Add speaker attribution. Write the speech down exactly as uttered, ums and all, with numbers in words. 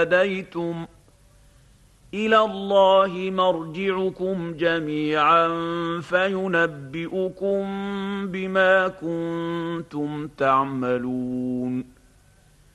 Speaker 1: هديتم إلى الله مرجعكم جميعا فينبئكم بما كنتم تعملون